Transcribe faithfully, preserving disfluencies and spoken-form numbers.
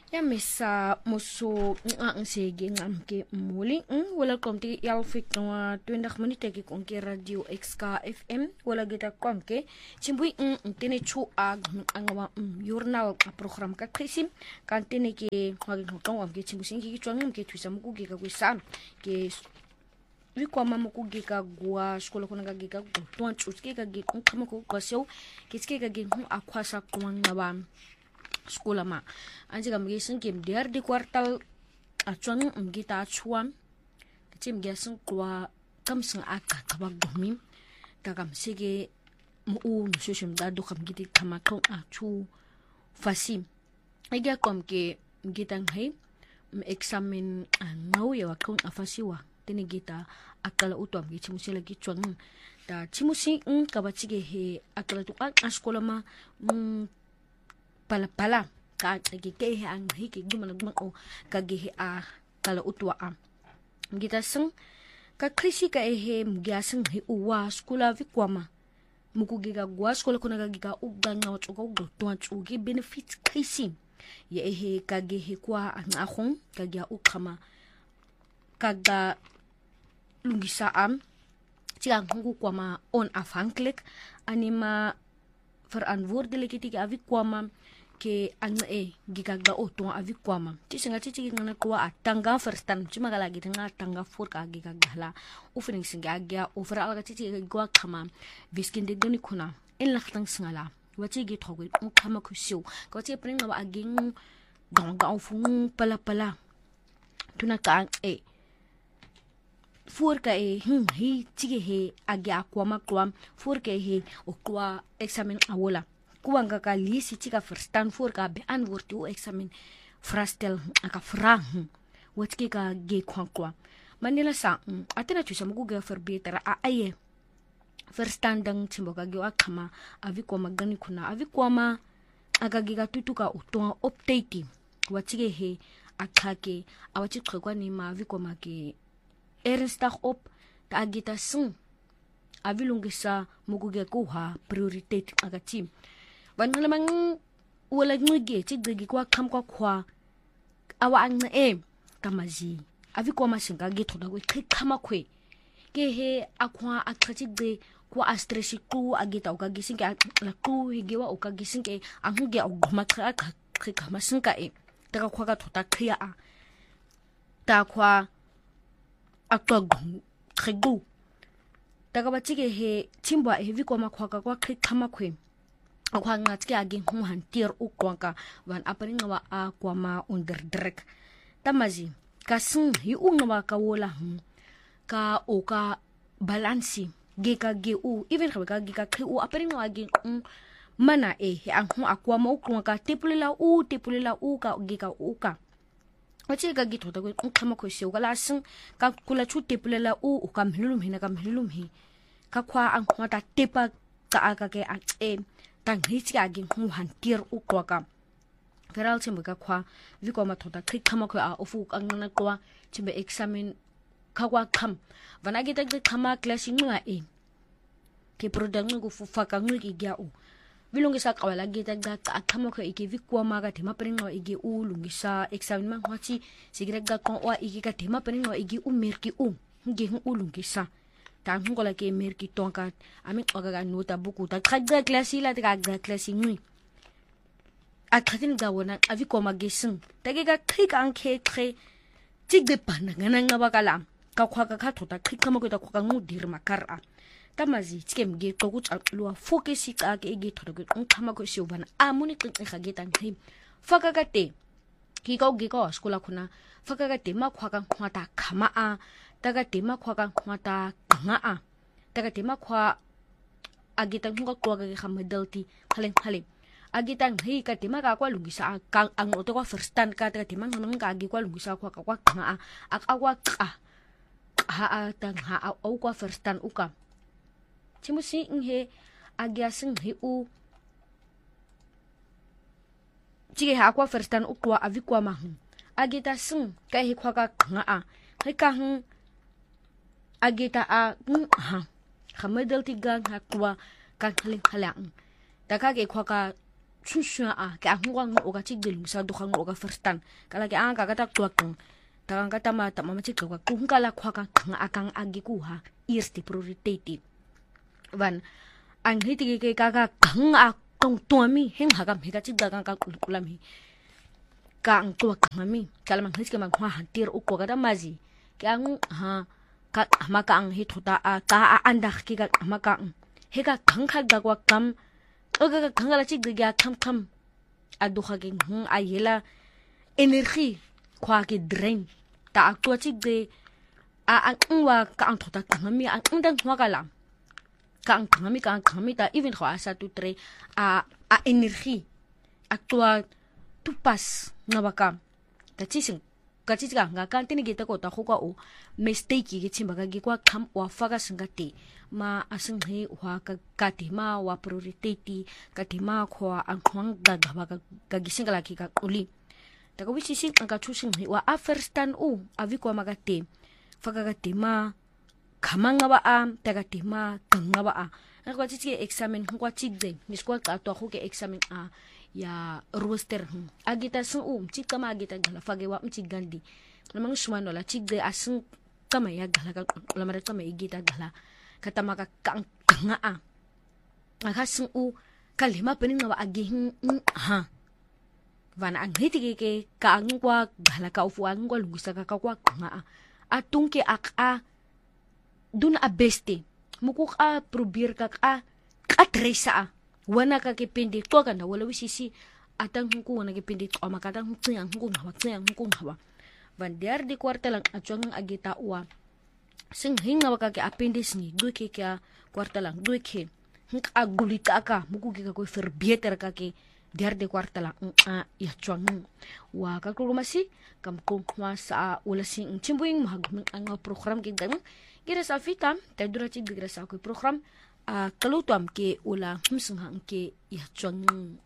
Ya misa muso ang sige ngam ke muli mm, wala kom ti yalfik no twenty minute ke kon ke radio X K F M wala gita kom ke chimbui mm, tene chu ag ang wa mm, journal a program ka krisim kan tene ke wagi no tong am ke chimbu sing ke chuang ke tuisa mu ke ka wisam ke vi kwa mama ku ge ka gwa skola kuna ka ge ka tuan chu ke ka ge kon kama ko kwasyo ke ke ka ge hu akwasa kwang ngabam sekolah ma anje kam gesen kem diar di kuartal acuan mgita acuan kecim gesen kwa kam sing aka kabag domim ta kam sige mu u nusushim da do kam giti kamakon acu fasim ega kom ke mgita ngai examen ngau ya wakon afasiwa tini gita akala utom gi chimusi lagi cuan ta chimusi ng kabachige he akala tu a sekolah ma pala pala ka lagi ke ang hiki gumana gumana o kagi a kala utwa am gita seng ka krisi ka ehe mgia seng hi uwa skula vikwama muku giga gwa skula kuna ka giga uganga o tsuga ugdo tuan tsugi benefits krisi ya ehe kagi he kwa ang akong kagi a ukama kaga lungisa am tigang hungu kwa ma on afhankelijk anima verantwoordelijke tiki avikwama ke ang e gigagda o tuwa avikwama ti singa ti tiki ngana kwa atanga verstan cuma lagi tanga tanga for ka gigagala oefening singa agya over alga ti tiki gwa kama viskin de doni kuna en lachtang singala wati gi thogi kama kusyo ko ti pring na aging donga ofung pala pala tuna ka e for ka e hmm hi tiki he agya kwama kwam for ka he o kwa examen awola kuanga ka lisi tika verstaan voor ka be antwoord o examen frastel aka frang wat ke ka ge kwa kwa manila sa atena chusa mugu ga verbetera a aye verstaan dang chimbo ka ge akama avi kwa magani kuna avi kwa ma aga ge ga tutuka uto update wat ke he akake awachi khokwa ni ma avi kwa ma ke ernstig op ta agita sing avi lungisa mugu ge ko ha prioriteit aga team ban lamang wala ngige ti digi kwa kam kwa kwa awa ang na e kamazi avi kwa masinga ge thoda kwe khama kwe ke he akwa akhachi de kwa astresi ku agita o ka gisinga la ku higewa o ka gisinga anguge o goma kha kha masinga e ta kwa ka thoda khia a ta kwa akwa khegu ta ka bachige he chimbwa he vi kwa makwa ka kwa khama kwe akwa ngatke agi hu hantir ukwanka van aparinga wa akwa ma under drek tamazi kasin hi unga ka wola hu ka o ka balansi ge ka ge u even ka ge ka khu aparinga agi mana e he ang hu akwa ma ukwanka tipulela u tipulela u ka ge ka u ka wachi ka gi thoda ko khama ko se la sing ka kula chu tipulela u ka mhlulum hina ka mhlulum hi ka khwa ang khwa ta tipa ka aka ke a e tang hiti agi hu hantir ukwaka feral chimba ka kwa viko mathoda khikama ko a ofu angna kwa chimba examen khakwa kham vanagi tak de khama class inga e ke product ngo fufa ka ngi gya u vilungisa kawala gita ga khama ko ike vikwa maga thema pringa ige u lungisa examen ma hwachi sigre ga kon wa ige ka thema pringa ige u merki u ngi hu lungisa ta ngola ke merki tonka ami oga nota buku ta khadga klasi la ta ga klasi ngi akhatin ga wona avi ko magesin ta ge ga khik an khe khe tigde pana ngana ngaba kala ka khwa ka kha thota khik kama ko ta khwa ngu dir makara tamazi tkem ge ko ku tsalwa focus ka ke ge thodo ge khama ko shobana amuni qinqi ga ge tan khim faka ka te ki ka ge ko skola khuna faka ka te ma khwa ka khwa ta khama a taga tema khwa ka khwa ta nga a taga tema khwa agita ngwa kwa ga ga medalti khalen khale agita ngi ka tema ka kwa lungisa ka ang oto kwa first stand ka taga tema ngong ka gi kwa lungisa kwa ka kwa nga a akwa ka ha a tang ha a o kwa first stand uka chimusi nghe agya sing hi u chige ha kwa first stand ukwa avikwa ma agita sing ka hi kwa ka nga a ka hu agita a ha khamedal tiga ngakwa ka khling khalang taka ge khwa ka tsunsua a ke angwa ngo ka chigdel sa do khango ka firstan kala ke anga kata tuakang takang kata mata mama chigka ka kungkala khwa ka khanga akang agi kuha irsti priority van ang hiti ke ka ka khanga kong tuami heng hagam hega chigda ka kulami ka ang tuak mami kala mang hiske mang khwa hantir ukko kata mazi ke ang ha ka maka ang hitota a ka anda ki ka maka hega khangkha dagwa kam oga kangala chig diga kam kam aduha ge hun ayela energie kwa ke drain ta aktua chig de a angwa ka ang thota kangami ang ndang kwa kala ka ang kangami ka ang kangami ta even khwa sa tu tre a a energie aktua tupas nabaka ta chising ka chiga nga kan tini gita ko ta khuka o mistake ge chimba ga gi kwa kham wa faga singati ma asing he wa ka katima wa priority katima khwa ang khwang ga ga ga gi singala ki ka uli ta ko wichi sing ang ka chusing he wa a first stand u avi ko magate faga ga tema khamanga ba am ta ga tema kanga ba a ang kwa chichi examen kwa chigde mis kwa ka to khu ke examen a ya roster hum agita sun um chika ma agita gala fage wa mchi gandi namang sumano la chigde asun kama ya gala ka la mara kama igita gala kata maka kang kanga a akasun u kalima pening na agi ha vana ang hiti ke ka ang kwa gala ka ufu ang kwa lungusa ka kwa kanga a atung ke ak a dun a beste mukuk a probir ka a katresa a wana ka kipindi to kana wala wisisi atang hunku wana kipindi to makatang hunku yang hunku hawa yang hunku hawa bandiar di kwarta lang atwang agita uwa sing hinga waka ke appendix ni du ke kya kwarta lang du ke hink agulita ka muku ke ko ferbieter ka ke diar di kwarta lang a ya twang wa ka ko masi kam ko sa wala sing chimbuing mahagum ang program ke gang gira sa fitam ta dura chi gira sa ko program a kalutam ke ula humsung hang ke ya chong